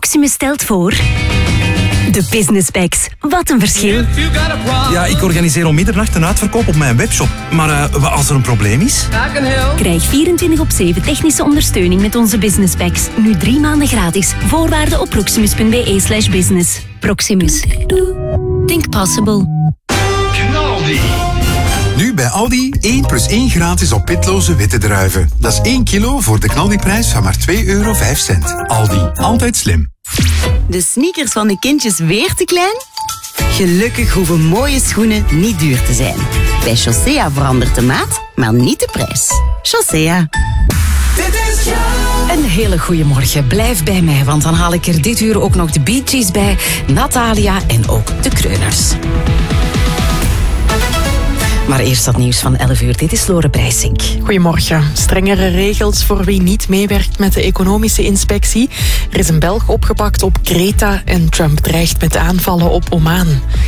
Proximus stelt voor... De Business Packs. Wat een verschil. Ja, ik organiseer om middernacht een uitverkoop op mijn webshop. Maar als er een probleem is? Krijg 24/7 technische ondersteuning met onze Business Packs. Nu 3 maanden gratis. Voorwaarden op proximus.be/business. Proximus. Think possible. Knaldi. Nu bij Aldi 1+1 gratis op pitloze witte druiven. Dat is 1 kilo voor de Knaldi-prijs van maar €2,05. Aldi, altijd slim. De sneakers van de kindjes weer te klein? Gelukkig hoeven mooie schoenen niet duur te zijn. Bij Chaussea verandert de maat, maar niet de prijs. Chaussea. Een hele goede morgen. Blijf bij mij, want dan haal ik er dit uur ook nog de Bee Gees bij, Natalia en ook de Kreuners. Maar eerst dat nieuws van 11 uur. Dit is Lore Breisink. Goedemorgen. Strengere regels voor wie niet meewerkt met de economische inspectie. Er is een Belg opgepakt op Kreta en Trump dreigt met aanvallen op Oman.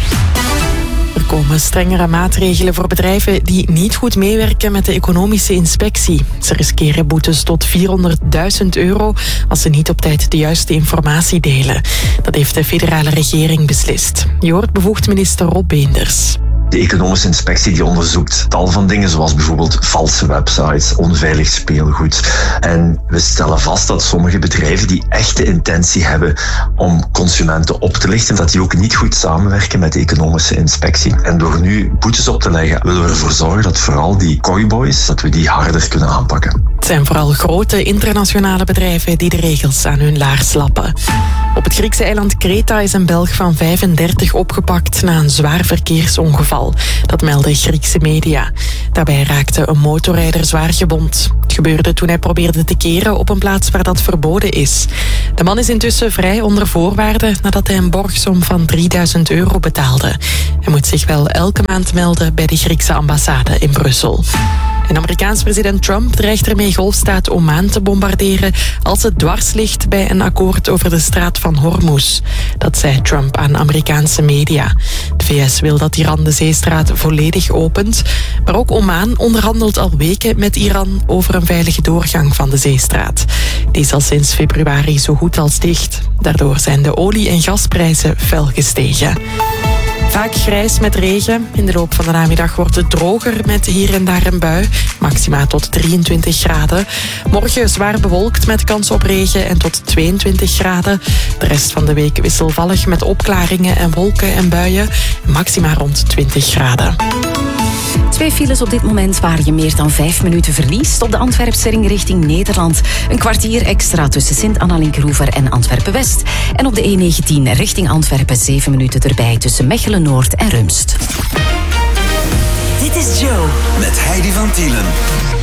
Er komen strengere maatregelen voor bedrijven die niet goed meewerken met de economische inspectie. Ze riskeren boetes tot €400.000 als ze niet op tijd de juiste informatie delen. Dat heeft de federale regering beslist. Je hoort bevoegd minister Rob Beenders. De economische inspectie die onderzoekt tal van dingen, zoals bijvoorbeeld valse websites, onveilig speelgoed. En we stellen vast dat sommige bedrijven die echt de intentie hebben om consumenten op te lichten, dat die ook niet goed samenwerken met de economische inspectie. En door nu boetes op te leggen, willen we ervoor zorgen dat vooral die cowboys, dat we die harder kunnen aanpakken. Het zijn vooral grote internationale bedrijven die de regels aan hun laars lappen. Op het Griekse eiland Kreta is een Belg van 35 opgepakt na een zwaar verkeersongeval. Dat melden Griekse media. Daarbij raakte een motorrijder zwaar gewond. Het gebeurde toen hij probeerde te keren op een plaats waar dat verboden is. De man is intussen vrij onder voorwaarden nadat hij een borgsom van €3.000 betaalde. Hij moet zich wel elke maand melden bij de Griekse ambassade in Brussel. En Amerikaans president Trump dreigt ermee golfstaat Oman te bombarderen als het dwars ligt bij een akkoord over de straat van Hormuz. Dat zei Trump aan Amerikaanse media. De VS wil dat Iran de zeestraat volledig opent, maar ook Oman onderhandelt al weken met Iran over een veilige doorgang van de zeestraat. Die is al sinds februari zo goed als dicht. Daardoor zijn de olie- en gasprijzen fel gestegen. Vaak grijs met regen. In de loop van de namiddag wordt het droger met hier en daar een bui. Maxima tot 23 graden. Morgen zwaar bewolkt met kans op regen en tot 22 graden. De rest van de week wisselvallig met opklaringen en wolken en buien. Maxima rond 20 graden. 2 files op dit moment waar je meer dan 5 minuten verliest. Op de Antwerpse ring richting Nederland. Een kwartier extra tussen Sint-Anna-Linkeroever en Antwerpen-West. En op de E19 richting Antwerpen 7 minuten erbij tussen Mechelen-Noord en Rumst. Dit is Joe. Met Heidi van Tielen.